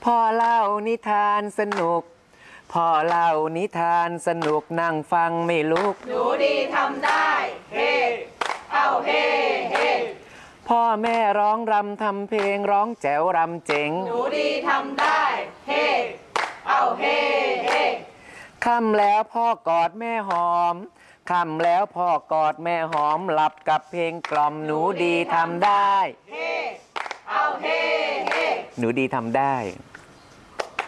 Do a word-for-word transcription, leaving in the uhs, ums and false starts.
พ่อเล่านิทานสนุกพ่อเล่านิทานสนุกนั่งฟังไม่ลุกหนูดีทำได้เฮ้เอาเฮ้เฮ้พ่อแม่ร้องรำทำเพลงร้องแจ๋วรำเจ๋งหนูดีทำได้เฮ้เอาเฮ้เฮ้ค่ำแล้วพ่อกอดแม่หอมค่ำแล้วพ่อกอดแม่หอมหลับกับเพลงกล่อมหนูดีทำได้เฮ้เอาเฮ้เฮ้หนูดีทำได้